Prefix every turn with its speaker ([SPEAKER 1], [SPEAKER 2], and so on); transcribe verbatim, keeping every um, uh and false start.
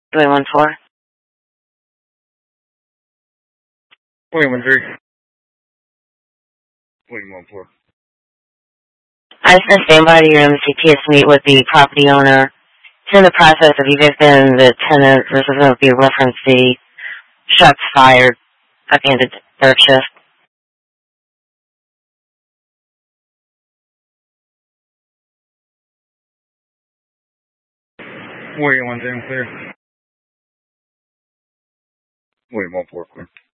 [SPEAKER 1] three one four.
[SPEAKER 2] William one three. William one four.
[SPEAKER 1] I sent standby to your M C T S meet with the property owner. It's in the process of evicting the tenant. This is going to be reference the shots fired at the end of the third shift.
[SPEAKER 2] William one three, clear. William one four, clear.